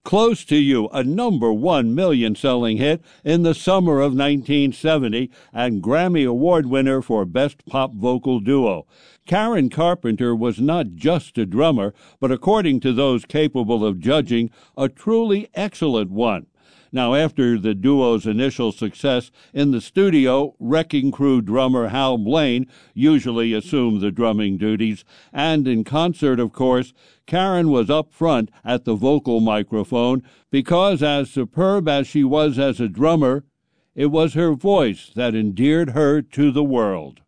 Close to You, a #1 million-selling hit in the summer of 1970 and Grammy Award winner for Best Pop Vocal Duo. Karen Carpenter was not just a drummer, but according to those capable of judging, a truly excellent one. Now, after the duo's initial success in the studio, Wrecking Crew drummer Hal Blaine usually assumed the drumming duties, and in concert, of course, Karen was up front at the vocal microphone because, as superb as she was as a drummer, it was her voice that endeared her to the world.